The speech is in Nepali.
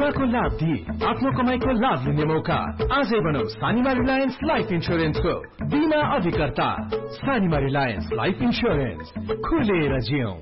बीमाको लाभ दिई आफ्नो कमाईको लाभ लिने मौका। आजै बनौ सानिमा रिलायन्स लाइफ इन्स्योरेन्सको बीमा अधिकर्ता। सानिमा रिलायन्स लाइफ इन्स्योरेन्स, खुलेर जियौं।